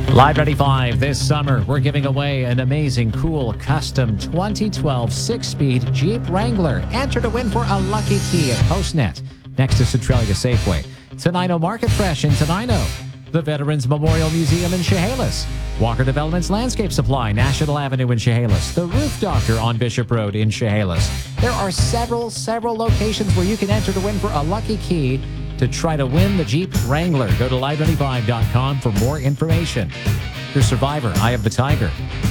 Live 95 this summer, we're giving away an amazing, cool, custom 2012 six-speed Jeep Wrangler. Enter to win for a lucky key at HostNet, next to Centralia Safeway. Tenino Market Fresh in Tenino. The Veterans Memorial Museum in Chehalis. Walker Developments Landscape Supply, National Avenue in Chehalis. The Roof Doctor on Bishop Road in Chehalis. There are several locations where you can enter to win for a lucky key to try to win the Jeep Wrangler. Go to live95.com for more information. Your survivor, Eye of the Tiger.